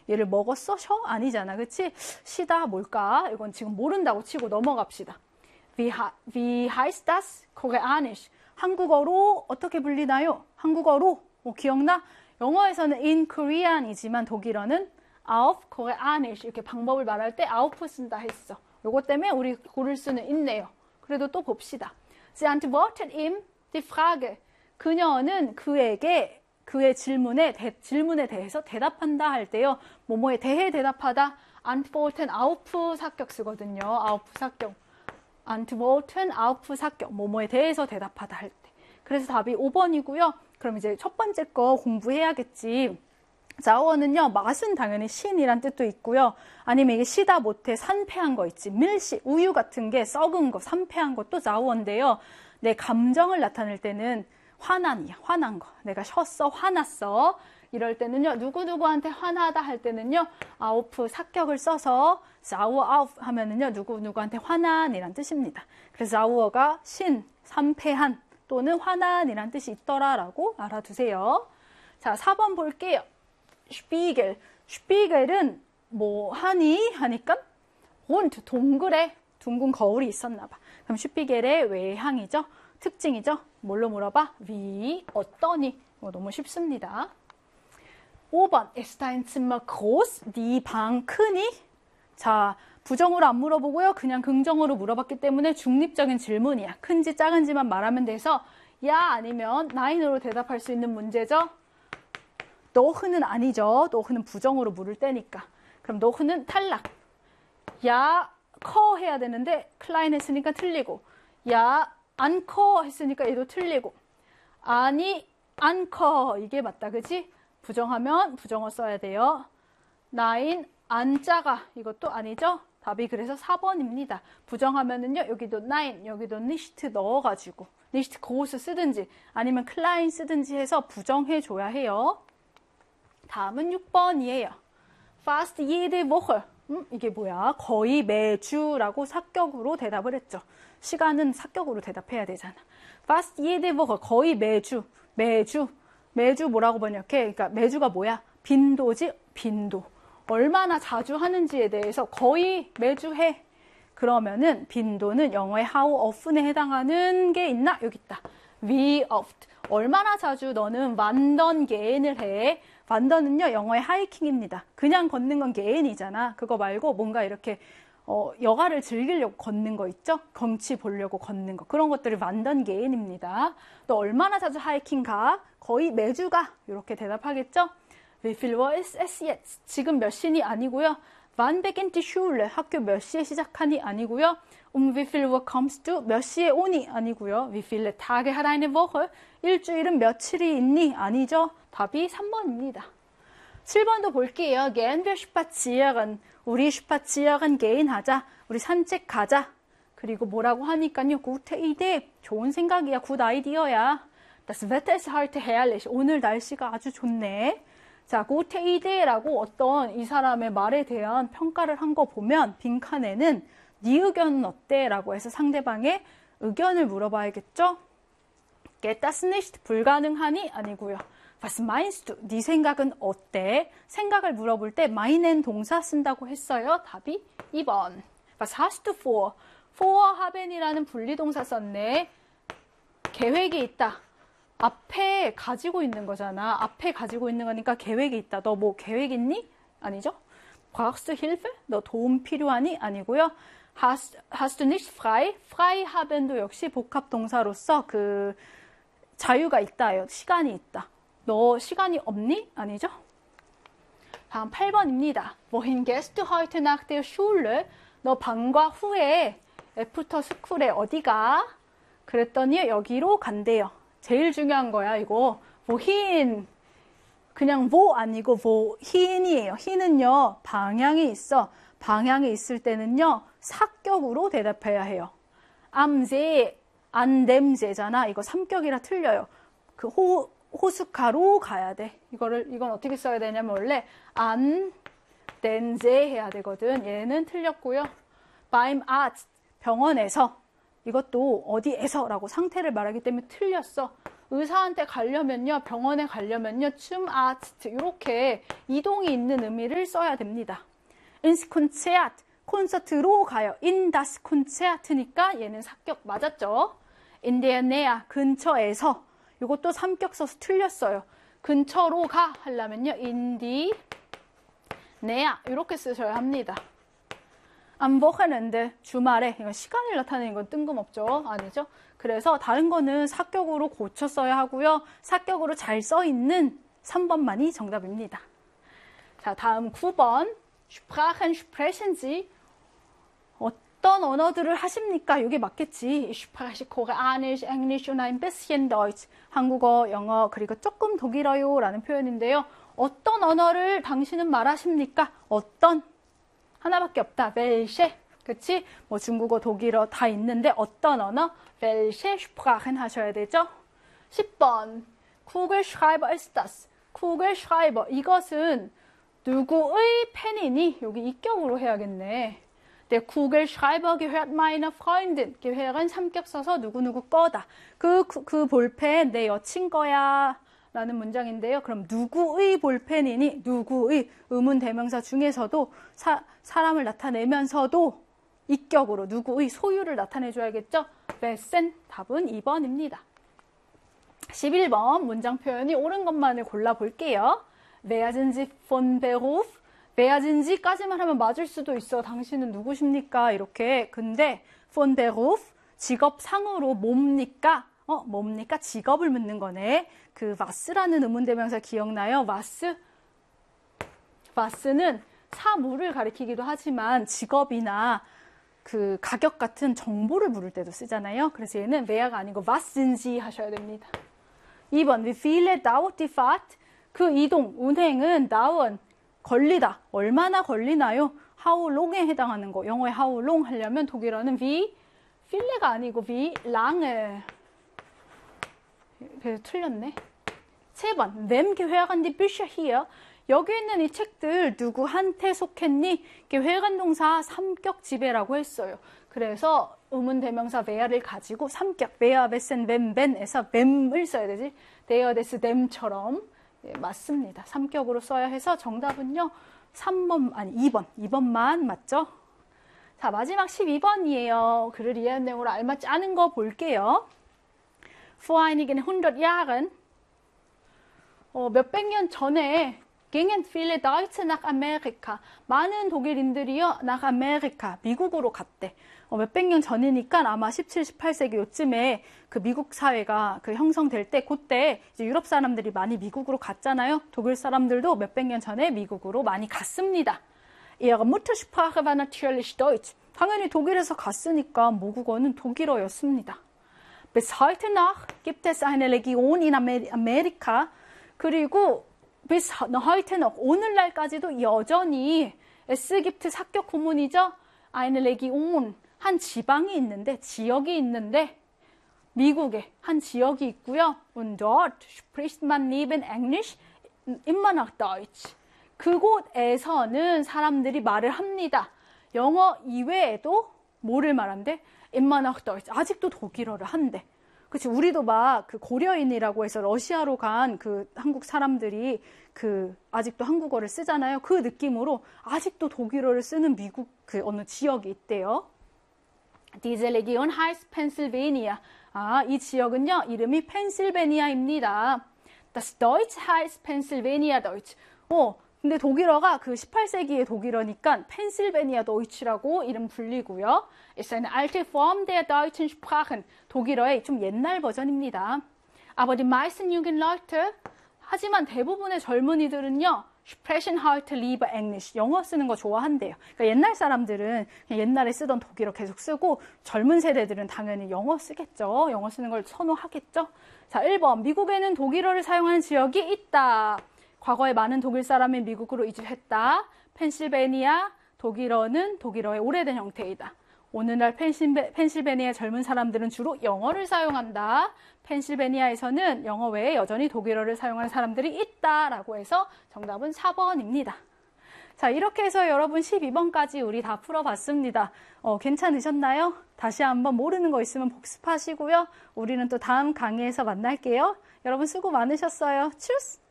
얘를 먹었어? 셔? 아니잖아. 그치? 시다 뭘까? 이건 지금 모른다고 치고 넘어갑시다. Wie heißt das? Koreanisch. 한국어로 어떻게 불리나요? 한국어로 기억나? 영어에서는 in Korean이지만 독일어는 auf Koreanisch 이렇게 방법을 말할 때 auf 쓴다 했어. 요것 때문에 우리 고를 수는 있네요. 그래도 또 봅시다. Sie antwortet ihm die Frage. 그녀는 그에게 그의 질문에 대해서 대답한다 할 때요. 뭐뭐에 대해 대답하다. antworten auf 사격 쓰거든요. auf 사격. antworten auf 사격. 뭐뭐에 대해서 대답하다 할 때. 그래서 답이 5번이고요. 그럼 이제 첫 번째 거 공부해야겠지. 자어는요, 맛은 당연히 신이란 뜻도 있고요. 아니면 이게 시다 못해 산패한 거 있지. 밀시, 우유 같은 게 썩은 거, 산패한 것도 자어인데요. 내 감정을 나타낼 때는 화난이야, 화난 거. 내가 쉬었어, 화났어. 이럴 때는요, 누구누구한테 화나다 할 때는요, 아우프 사격을 써서 자우어 아우프 하면은요, 누구누구한테 화난이란 뜻입니다. 그래서 자우어가 신, 산패한 또는 화난이란 뜻이 있더라라고 알아두세요. 자, 4번 볼게요. 슈피겔. 슈피겔은 뭐 하니? 하니까 rund, 동글에 둥근 거울이 있었나 봐. 그럼 슈피겔의 외향이죠. 특징이죠. 뭘로 물어봐? 위, 어떠니? 너무 쉽습니다. 5번. Ist dein Zimmer groß? 네 방 크니? 자, 부정으로 안 물어보고요. 그냥 긍정으로 물어봤기 때문에 중립적인 질문이야. 큰지 작은지만 말하면 돼서 야 아니면 나인으로 대답할 수 있는 문제죠. 너흐는 아니죠. 너흐는 부정으로 물을 때니까. 그럼 너흐는 탈락. 야, 커 해야 되는데 클라인 했으니까 틀리고 야, 안 커 했으니까 얘도 틀리고 아니, 안 커 이게 맞다. 그치? 부정하면 부정어 써야 돼요. 나인, 안 작아 이것도 아니죠. 답이 그래서 4번입니다. 부정하면은요. 여기도 나인, 여기도 니시트 넣어가지고 니시트 고스 쓰든지 아니면 클라인 쓰든지 해서 부정해줘야 해요. 다음은 6번이에요. Fast jede Woche. 이게 뭐야? 거의 매주라고 사격으로 대답을 했죠. 시간은 사격으로 대답해야 되잖아. Fast jede Woche. 거의 매주. 매주 뭐라고 번역해? 그러니까 매주가 뭐야? 빈도지? 빈도. 얼마나 자주 하는지에 대해서 거의 매주 해. 그러면은 빈도는 영어의 how often에 해당하는 게 있나? 여기 있다. Wie oft. 얼마나 자주 너는 완던 게인을 해? 완던은요 영어의 하이킹입니다. 그냥 걷는 건 게인이잖아. 그거 말고 뭔가 이렇게 여가를 즐기려고 걷는 거 있죠? 경치 보려고 걷는 거. 그런 것들이 완던 게인입니다. 너 얼마나 자주 하이킹 가? 거의 매주 가. 이렇게 대답하겠죠? Wie viel Uhr ist es jetzt? 지금 몇 시니? 아니고요. Wann beginnt die Schule? 학교 몇 시에 시작하니? 아니고요. Wie viel Uhr kommst du? 몇 시에 오니? 아니고요. Wie viele Tage hat eine Woche? 일주일은 며칠이 있니? 아니죠. 답이 3번입니다. 7번도 볼게요. Gehen wir spazieren. 우리 spazieren gehen 하자. 우리 산책 가자. 그리고 뭐라고 하니까요. Gute Idee. 좋은 생각이야. Good idea야. Das Wetter ist heute herrlich. 오늘 날씨가 아주 좋네. 자, gute Idee라고 어떤 이 사람의 말에 대한 평가를 한 거 보면 빈칸에는 네 의견은 어때? 라고 해서 상대방의 의견을 물어봐야겠죠? Geht das nicht? 불가능하니? 아니고요. Was meinst du? 네 생각은 어때? 생각을 물어볼 때 meinen 동사 쓴다고 했어요. 답이 2번. Was hast du vor? for haben이라는 분리동사 썼네. 계획이 있다. 앞에 가지고 있는 거잖아. 앞에 가지고 있는 거니까 계획이 있다. 너 뭐 계획 있니? 아니죠? Brauchst du Hilfe? 너 도움 필요하니? 아니고요. Hast du nicht frei? frei haben도 역시 복합동사로서 그 자유가 있다요. 시간이 있다. 너 시간이 없니? 아니죠? 다음 8번입니다. Wohin gehst du heute nach der Schule? 너 방과 후에 애프터 스쿨에 어디가? 그랬더니 여기로 간대요. 제일 중요한 거야 이거. wohin 그냥 wo 아니고 wohin이에요. hin은요 방향이 있어. 방향이 있을 때는요 사격으로 대답해야 해요. am See, an dem See잖아. 이거 3격이라 틀려요. 그 호숫가로 가야 돼. 이건 어떻게 써야 되냐면 원래 an den See 해야 되거든. 얘는 틀렸고요. beim Arzt 병원에서 이것도 어디에서라고 상태를 말하기 때문에 틀렸어. 의사한테 가려면요, 병원에 가려면요, zum Arzt 이렇게 이동이 있는 의미를 써야 됩니다. ins Konzert, 콘서트로 가요. in das Konzert니까 얘는 사격 맞았죠. in der Nähe, 근처에서. 이것도 삼격 써서 틀렸어요. 근처로 가 하려면요, in die Nähe 이렇게 쓰셔야 합니다. am Wochenende, 주말에. 이건 시간을 나타내는 건 뜬금없죠. 아니죠? 그래서 다른 거는 사격으로 고쳐 써야 하고요. 사격으로 잘 써있는 3번만이 정답입니다. 자, 다음 9번. Sprachen sprechen Sie. 어떤 언어들을 하십니까? 이게 맞겠지. Ich spreche Koreanisch, Englisch und ein bisschen Deutsch. 한국어, 영어, 그리고 조금 독일어요 라는 표현인데요. 어떤 언어를 당신은 말하십니까? 어떤? 하나밖에 없다. welche. 그치? 뭐 중국어, 독일어 다 있는데 어떤 언어? welche Sprachen 하셔야 되죠? 10번. Kugelschreiber ist das. Kugelschreiber. 이것은 누구의 펜이니? 여기 이격으로 해야겠네. Der Kugelschreiber gehört meiner Freundin. gehör은 삼격 써서 누구누구 거다. 그 볼펜 내 여친 거야. 라는 문장인데요. 그럼 누구의 볼펜이니? 누구의 의문 대명사 중에서도 사람을 나타내면서도 이격으로 누구의 소유를 나타내줘야겠죠? wessen 답은 2번입니다. 11번 문장 표현이 옳은 것만을 골라볼게요. Wer sind Sie von Beruf? Wer sind Sie까지만 하면 맞을 수도 있어. 당신은 누구십니까? 이렇게. 근데 von Beruf 직업상으로 뭡니까? 뭡니까? 직업을 묻는 거네. 그 was라는 의문대명사 기억나요? was는 사물을 가리키기도 하지만 직업이나 그 가격 같은 정보를 물을 때도 쓰잖아요. 그래서 얘는 where가 아니고 was sind Sie 하셔야 됩니다. 2번, wie viele dauert die Fahrt? 그 이동, 운행은 dauern, 걸리다. 얼마나 걸리나요? how long에 해당하는 거. 영어에 how long 하려면 독일어는 wie viel가 아니고 wie lange. 그래서 틀렸네. 3번, wem gehören die Bücher hier? 여기 있는 이 책들 누구한테 속했니? gehören 동사 삼격 지배라고 했어요. 그래서 의문 대명사 where를 가지고 삼격 wer, wessen, wem, wen에서 wem을 써야 되지. der, des, them처럼. 예, 맞습니다. 삼격으로 써야 해서 정답은요. 2번만 맞죠? 자, 마지막 12번이에요. 글을 이해한 내용으로 알맞지 않은 거 볼게요. Vor einigen 100 Jahren 몇백 년 전에 gingen viele Deutsche nach Amerika. 많은 독일인들이요, nach Amerika, 미국으로 갔대. 몇백 년 전이니까 아마 17, 18세기 요쯤에 그 미국 사회가 그 형성될 때, 그때 이제 유럽 사람들이 많이 미국으로 갔잖아요. 독일 사람들도 몇백 년 전에 미국으로 많이 갔습니다. Ihre Muttersprache war natürlich Deutsch. 당연히 독일에서 갔으니까 모국어는 독일어였습니다. Bis heute noch gibt es eine Legion in Amerika. 그리고 bis heute noch, 오늘날까지도 여전히 es gibt 사격 구문이죠. eine Legion, 한 지방이 있는데, 지역이 있는데 미국에 한 지역이 있고요. Und dort spricht man neben Englisch immer noch Deutsch. 그곳에서는 사람들이 말을 합니다. 영어 이외에도 뭐를 말한대? immer noch Deutsch. 아직도 독일어를 한대. 그치, 우리도 막 그 고려인이라고 해서 러시아로 간 그 한국 사람들이 그 아직도 한국어를 쓰잖아요. 그 느낌으로 아직도 독일어를 쓰는 미국 그 어느 지역이 있대요. Diese Region heißt Pennsylvania. 이 지역은요, 이름이 펜실베니아입니다. Das Deutsch heißt Pennsylvania Deutsch. 근데 독일어가 그 18세기의 독일어니까 펜실베니아 도이치라고 이름 불리고요. Ist eine alte Form der deutschen Sprachen. 독일어의 좀 옛날 버전입니다. Aber die meisten jungen Leute, 하지만 대부분의 젊은이들은요, sprechen heute lieber Englisch. 영어 쓰는 거 좋아한대요. 그러니까 옛날 사람들은 그냥 옛날에 쓰던 독일어 계속 쓰고 젊은 세대들은 당연히 영어 쓰겠죠. 영어 쓰는 걸 선호하겠죠. 자, 1번. 미국에는 독일어를 사용하는 지역이 있다. 과거에 많은 독일 사람이 미국으로 이주했다. 펜실베니아, 독일어는 독일어의 오래된 형태이다. 오늘날 펜실베니아 젊은 사람들은 주로 영어를 사용한다. 펜실베니아에서는 영어 외에 여전히 독일어를 사용하는 사람들이 있다라고 해서 정답은 4번입니다. 자, 이렇게 해서 여러분 12번까지 우리 다 풀어봤습니다. 괜찮으셨나요? 다시 한번 모르는 거 있으면 복습하시고요. 우리는 또 다음 강의에서 만날게요. 여러분 수고 많으셨어요. 추스!